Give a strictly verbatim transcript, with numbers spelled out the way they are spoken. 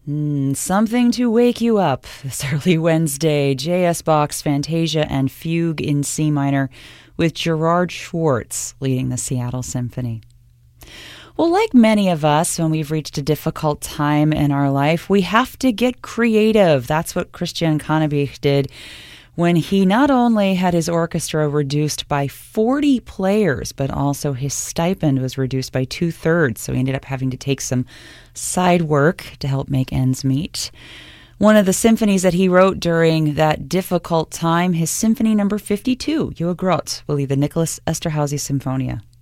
Mm, something to wake you up this early Wednesday. J S. Bach's Fantasia and Fugue in C minor with Gerard Schwartz leading the Seattle Symphony. Well, like many of us, when we've reached a difficult time in our life, we have to get creative. That's what Christian Connebich did when he not only had his orchestra reduced by forty players, but also his stipend was reduced by two-thirds. So he ended up having to take some side work to help make ends meet. One of the symphonies that he wrote during that difficult time, his Symphony number fifty-two, Juegrot, will lead the Nicholas Esterhazy Symphonia.